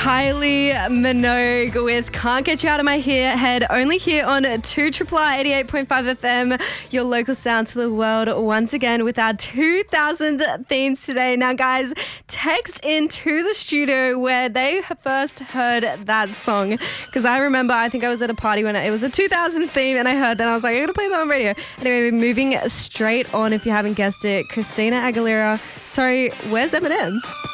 Kylie Minogue with Can't Get You Out of My Head, only here on 2 88.5 FM, your local sound to the world, once again with our 2000 themes today. Now, guys, text into the studio where they first heard that song, because I remember, I think I was at a party when it was a 2000s theme and I heard that and I was like, I'm going to play that on radio. Anyway, moving straight on, if you haven't guessed it, Christina Aguilera. Sorry, where's Eminem?